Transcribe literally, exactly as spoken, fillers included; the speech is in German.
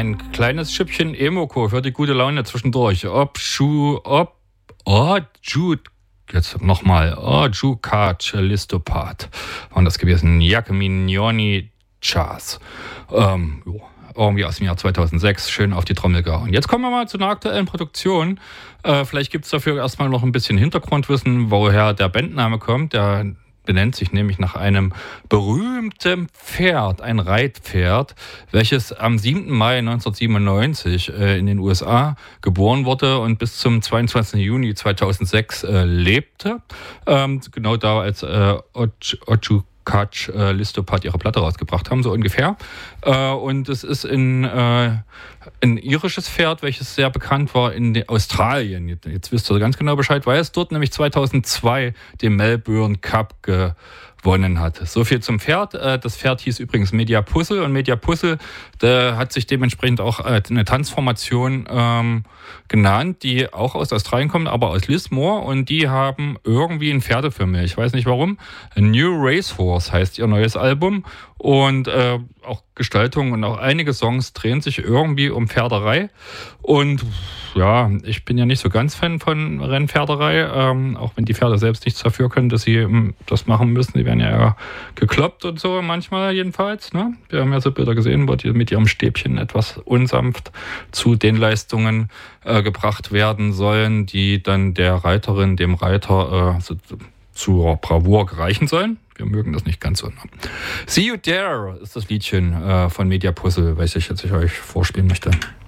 Ein kleines Schüppchen Emoko für die gute Laune zwischendurch. Ob Schuh, ob, oh, Jude, jetzt nochmal, oh, Jukac, Listopat. Und das gewesen, Giacomini Chas. Ähm, jo. Irgendwie aus dem Jahr zweitausendsechs, schön auf die Trommel gehauen. Jetzt kommen wir mal zu einer aktuellen Produktion. Äh, vielleicht gibt es dafür erstmal noch ein bisschen Hintergrundwissen, woher der Bandname kommt. Der benennt sich nämlich nach einem berühmten Pferd, ein Reitpferd, welches am siebten Mai neunzehnhundertsiebenundneunzig äh, in den U S A geboren wurde und bis zum zweiundzwanzigsten Juni zweitausendsechs äh, lebte. Ähm, genau da, als äh, Oju Katsch, äh, Listopat ihre Platte rausgebracht haben, so ungefähr. Äh, und es ist in, äh, ein irisches Pferd, welches sehr bekannt war in den Australien. Jetzt, jetzt wisst ihr ganz genau Bescheid, weil es dort nämlich zweitausendzwei den Melbourne Cup gewonnen hat. So viel zum Pferd. Äh, das Pferd hieß übrigens Media Puzzle und Media Puzzle, der hat sich dementsprechend auch äh, eine Tanzformation ähm, genannt, die auch aus Australien kommt, aber aus Lismore, und die haben irgendwie ein Pferde für mich. Ich weiß nicht warum. A New Racehorse heißt ihr neues Album, und äh, auch Gestaltung und auch einige Songs drehen sich irgendwie um Pferderei. Und ja, ich bin ja nicht so ganz Fan von Rennpferderei, ähm, auch wenn die Pferde selbst nichts dafür können, dass sie ähm, das machen müssen. Die werden ja gekloppt und so, manchmal jedenfalls. Ne? Wir haben ja so Bilder gesehen, wo die mit ihrem Stäbchen etwas unsanft zu den Leistungen äh, gebracht werden sollen, die dann der Reiterin, dem Reiter äh, so, zur Bravour gereichen sollen. Wir mögen das nicht ganz so. Ne? See You There ist das Liedchen äh, von Media Puzzle, welches ich jetzt euch vorspielen möchte.